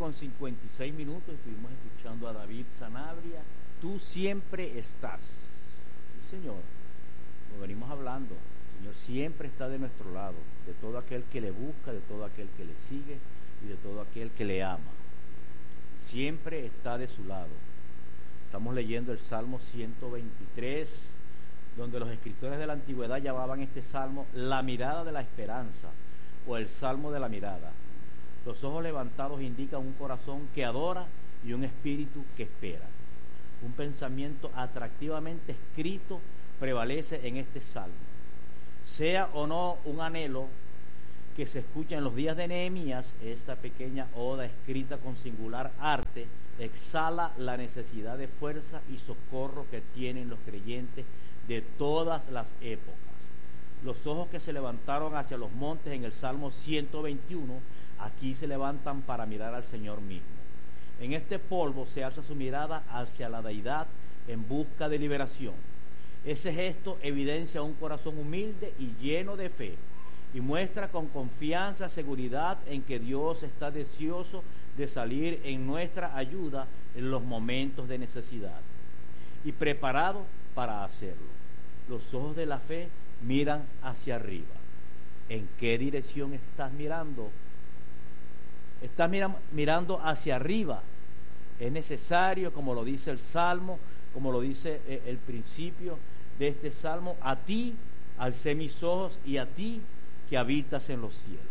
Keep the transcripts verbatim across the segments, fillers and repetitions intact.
con cincuenta y seis minutos, estuvimos escuchando a David Sanabria. Tú siempre estás. Sí, Señor, lo venimos hablando. El Señor siempre está de nuestro lado, de todo aquel que le busca, de todo aquel que le sigue y de todo aquel que le ama. Siempre está de su lado. Estamos leyendo el Salmo ciento veintitrés, donde los escritores de la antigüedad llamaban este salmo la mirada de la esperanza, o el salmo de la mirada. Los ojos levantados indican un corazón que adora y un espíritu que espera. Un pensamiento atractivamente escrito prevalece en este salmo. Sea o no un anhelo que se escucha en los días de Nehemías, esta pequeña oda escrita con singular arte exhala la necesidad de fuerza y socorro que tienen los creyentes de todas las épocas. Los ojos que se levantaron hacia los montes en el Salmo ciento veintiuno, aquí se levantan para mirar al Señor mismo. En este polvo se alza su mirada hacia la deidad en busca de liberación. Ese gesto evidencia un corazón humilde y lleno de fe, y muestra con confianza, seguridad en que Dios está deseoso de salir en nuestra ayuda en los momentos de necesidad, y preparado para hacerlo. Los ojos de la fe miran hacia arriba. ¿En qué dirección estás mirando? Estás mira, mirando hacia arriba. Es necesario, como lo dice el Salmo, como lo dice el, el principio de este Salmo, a ti alcé mis ojos y a ti que habitas en los cielos.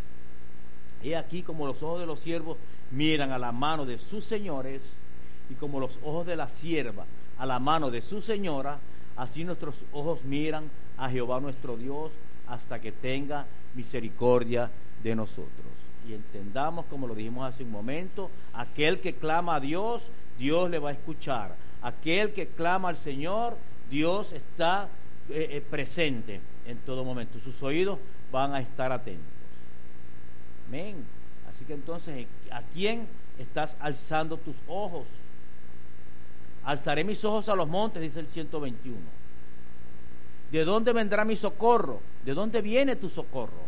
He aquí como los ojos de los siervos miran a la mano de sus señores, y como los ojos de la sierva a la mano de su señora, así nuestros ojos miran a Jehová nuestro Dios hasta que tenga misericordia de nosotros. Y entendamos, como lo dijimos hace un momento, aquel que clama a Dios, Dios le va a escuchar. Aquel que clama al Señor, Dios está eh, eh, presente en todo momento. Sus oídos van a estar atentos. Amén. Así que entonces, ¿a quién estás alzando tus ojos? Alzaré mis ojos a los montes, dice el ciento veintiuno. ¿De dónde vendrá mi socorro? ¿De dónde viene tu socorro?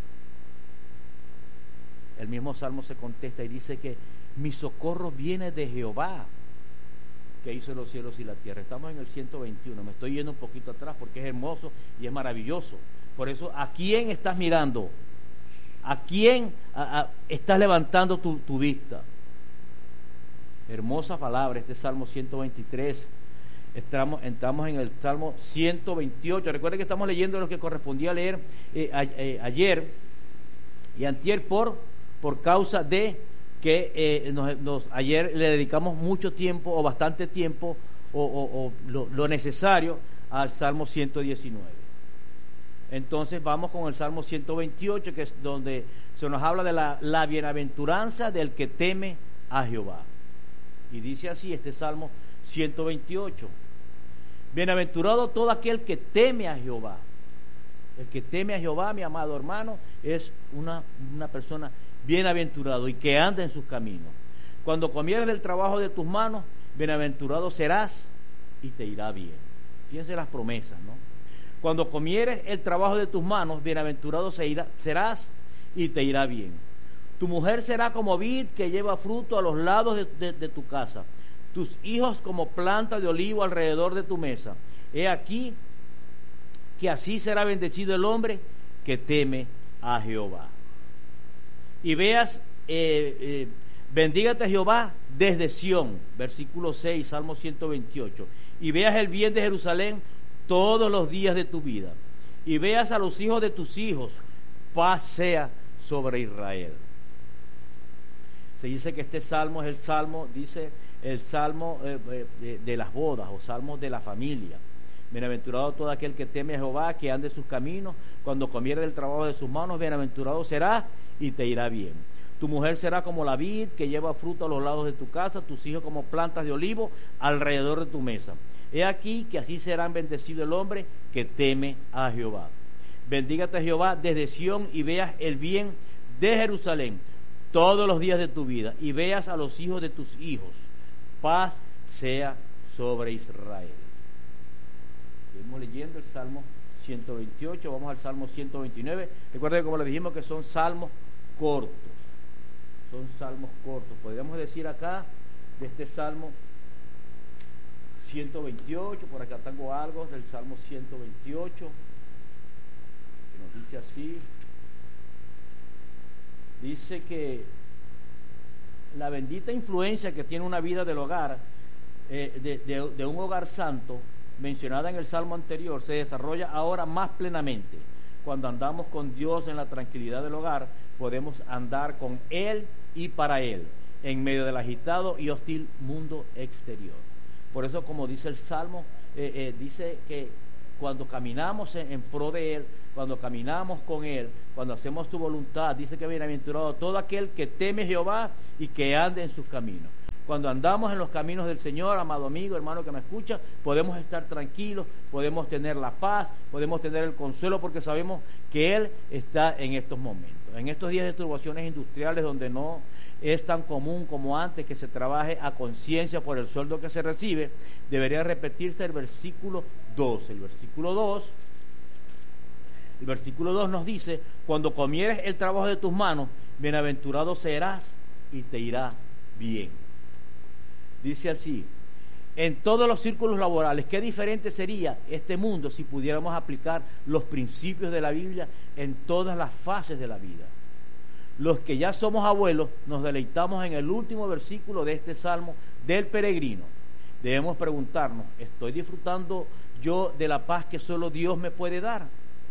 El mismo Salmo se contesta y dice que mi socorro viene de Jehová, que hizo los cielos y la tierra. Estamos en el ciento veintiuno, me estoy yendo un poquito atrás porque es hermoso y es maravilloso. Por eso, ¿a quién estás mirando? ¿A quién a, a, estás levantando tu, tu vista? Hermosa palabra, este Salmo ciento veintitrés. Estamos, entramos en el Salmo ciento veintiocho. Recuerden que estamos leyendo lo que correspondía leer eh, a, eh, ayer y antier por, por causa de que eh, nos, nos, ayer le dedicamos mucho tiempo o bastante tiempo o, o, o lo, lo necesario al Salmo ciento diecinueve. Entonces vamos con el Salmo ciento veintiocho, que es donde se nos habla de la, la bienaventuranza del que teme a Jehová. Y dice así este Salmo ciento veintiocho: bienaventurado todo aquel que teme a Jehová. El que teme a Jehová, mi amado hermano, es una, una persona bienaventurado y que anda en sus caminos. Cuando comieres del trabajo de tus manos, bienaventurado serás y te irá bien. Fíjense las promesas, ¿no? Cuando comieres el trabajo de tus manos, bienaventurado se irá, serás y te irá bien. Tu mujer será como vid que lleva fruto a los lados de, de, de tu casa, tus hijos como planta de olivo alrededor de tu mesa. He aquí que así será bendecido el hombre que teme a Jehová. Y veas, eh, eh, bendígate Jehová desde Sión, versículo seis, Salmo ciento veintiocho, y veas el bien de Jerusalén todos los días de tu vida, y veas a los hijos de tus hijos, paz sea sobre Israel. Se dice que este salmo es el salmo, dice el salmo eh, de, de las bodas, o salmos de la familia. Bienaventurado todo aquel que teme a Jehová, que ande sus caminos. Cuando comiere del trabajo de sus manos, bienaventurado será y te irá bien. Tu mujer será como la vid que lleva fruto a los lados de tu casa, tus hijos como plantas de olivo alrededor de tu mesa. He aquí que así serán bendecido el hombre que teme a Jehová. Bendígate a Jehová desde Sión y veas el bien de Jerusalén todos los días de tu vida, y veas a los hijos de tus hijos. Paz sea sobre Israel. Seguimos leyendo el Salmo ciento veintiocho, vamos al Salmo ciento veintinueve. Recuerden que como les dijimos que son salmos cortos, son salmos cortos. Podríamos decir acá, de este salmo ciento veintiocho, por acá tengo algo del salmo ciento veintiocho, que nos dice así. Dice que la bendita influencia que tiene una vida del hogar, eh, de, de, de un hogar santo, mencionada en el salmo anterior, se desarrolla ahora más plenamente. Cuando andamos con Dios en la tranquilidad del hogar, podemos andar con Él y para Él, en medio del agitado y hostil mundo exterior. Por eso, como dice el Salmo, eh, eh, dice que cuando caminamos en, en pro de Él, cuando caminamos con Él, cuando hacemos su voluntad, dice que bienaventurado todo aquel que teme a Jehová y que ande en sus caminos. Cuando andamos en los caminos del Señor, amado amigo, hermano que me escucha, podemos estar tranquilos, podemos tener la paz, podemos tener el consuelo, porque sabemos que Él está en estos momentos. En estos días de turbaciones industriales, donde no es tan común como antes que se trabaje a conciencia por el sueldo que se recibe, debería repetirse el versículo dos. El versículo dos, el versículo dos nos dice: cuando comieres el trabajo de tus manos, bienaventurado serás y te irá bien. Dice así: en todos los círculos laborales, qué diferente sería este mundo si pudiéramos aplicar los principios de la Biblia en todas las fases de la vida. Los que ya somos abuelos nos deleitamos en el último versículo de este salmo del peregrino. Debemos preguntarnos: ¿estoy disfrutando yo de la paz que solo Dios me puede dar?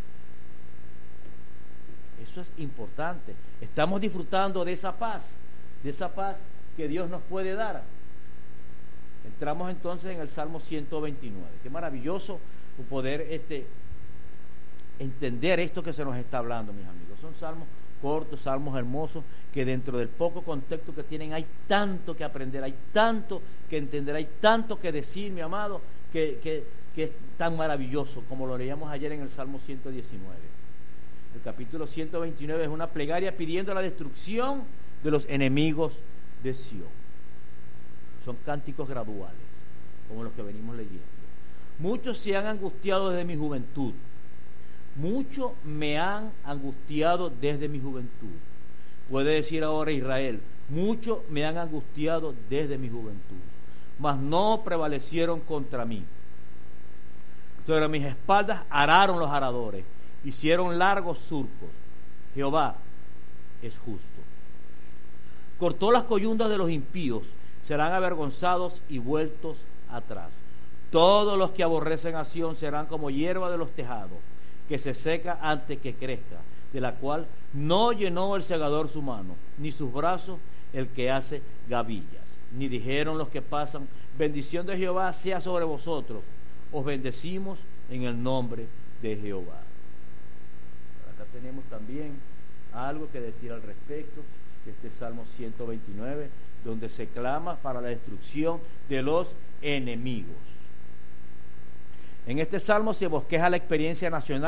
Eso es importante. ¿Estamos disfrutando de esa paz? De esa paz que Dios nos puede dar. Entramos entonces en el Salmo ciento veintinueve. Qué maravilloso poder este, entender esto que se nos está hablando, mis amigos. Son salmos cortos, salmos hermosos, que dentro del poco contexto que tienen hay tanto que aprender, hay tanto que entender, hay tanto que decir, mi amado, que, que, que es tan maravilloso, como lo leíamos ayer en el Salmo ciento diecinueve. El capítulo ciento veintinueve es una plegaria pidiendo la destrucción de los enemigos de Sión. Son cánticos graduales, como los que venimos leyendo. Muchos se han angustiado desde mi juventud. Mucho me han angustiado desde mi juventud. Puede decir ahora Israel: mucho me han angustiado desde mi juventud, mas no prevalecieron contra mí. Sobre mis espaldas araron los aradores, hicieron largos surcos. Jehová es justo. Cortó las coyundas de los impíos, serán avergonzados y vueltos atrás. Todos los que aborrecen a Sión serán como hierba de los tejados, que se seca antes que crezca, de la cual no llenó el segador su mano, ni sus brazos el que hace gavillas. Ni dijeron los que pasan: bendición de Jehová sea sobre vosotros, os bendecimos en el nombre de Jehová. Acá tenemos también algo que decir al respecto de este Salmo ciento veintinueve, donde se clama para la destrucción de los enemigos. En este salmo se bosqueja la experiencia nacional